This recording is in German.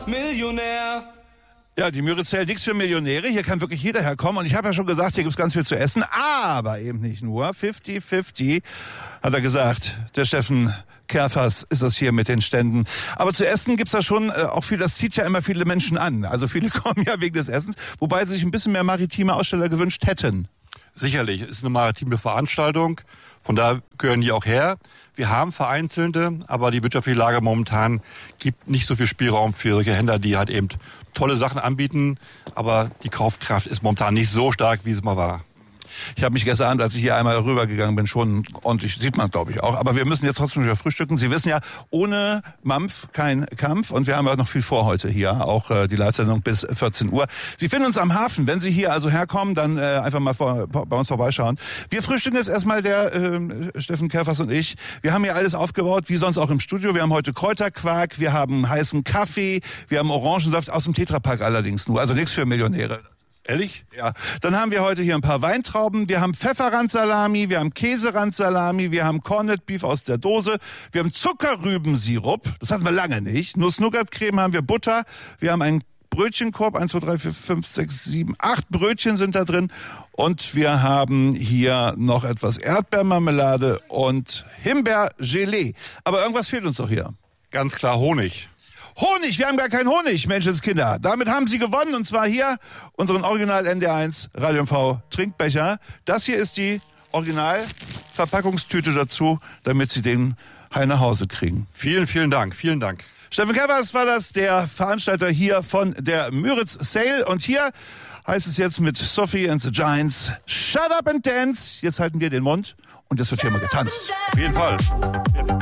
Millionär. Ja, die Müritz zählt nichts für Millionäre. Hier kann wirklich jeder herkommen. Und ich habe ja schon gesagt, hier gibt's ganz viel zu essen. Aber eben nicht nur. 50-50, hat er gesagt. Der Steffen Kerfers ist das hier mit den Ständen. Aber zu essen gibt's da schon auch viel. Das zieht ja immer viele Menschen an. Also viele kommen ja wegen des Essens. Wobei sie sich ein bisschen mehr maritime Aussteller gewünscht hätten. Sicherlich, es ist eine maritime Veranstaltung. Von da gehören die auch her. Wir haben vereinzelte, aber die wirtschaftliche Lage momentan gibt nicht so viel Spielraum für solche Händler, die halt eben tolle Sachen anbieten. Aber die Kaufkraft ist momentan nicht so stark, wie es mal war. Ich habe mich gestern, als ich hier einmal rübergegangen bin, schon ordentlich, sieht man glaube ich auch. Aber wir müssen jetzt trotzdem wieder frühstücken. Sie wissen ja, ohne Mampf kein Kampf. Und wir haben ja noch viel vor heute hier, auch die Live-Sendung bis 14 Uhr. Sie finden uns am Hafen. Wenn Sie hier also herkommen, dann einfach mal bei uns vorbeischauen. Wir frühstücken jetzt erstmal, der Steffen Kerfers und ich. Wir haben hier alles aufgebaut, wie sonst auch im Studio. Wir haben heute Kräuterquark, wir haben heißen Kaffee, wir haben Orangensaft aus dem Tetrapack allerdings nur. Also nichts für Millionäre. Ehrlich? Ja. Dann haben wir heute hier ein paar Weintrauben, wir haben Pfefferrandsalami, wir haben Käserandsalami, wir haben Corned Beef aus der Dose, wir haben Zuckerrübensirup, das hatten wir lange nicht, Nuss-Nougat-Creme haben wir, Butter, wir haben einen Brötchenkorb, 1, 2, 3, 4, 5, 6, 7, 8 Brötchen sind da drin und wir haben hier noch etwas Erdbeermarmelade und Himbeergelee. Aber irgendwas fehlt uns doch hier. Ganz klar Honig. Honig, wir haben gar keinen Honig, Menschenskinder. Damit haben Sie gewonnen und zwar hier unseren Original NDR1 Radio MV Trinkbecher. Das hier ist die Original-Verpackungstüte dazu, damit Sie den heil nach Hause kriegen. Vielen, vielen Dank, vielen Dank. Steffen Kerfers war das, der Veranstalter hier von der Müritz Sale. Und hier heißt es jetzt mit Sophie and the Giants, Shut up and dance. Jetzt halten wir den Mund und jetzt wird hier mal getanzt. Auf jeden Fall.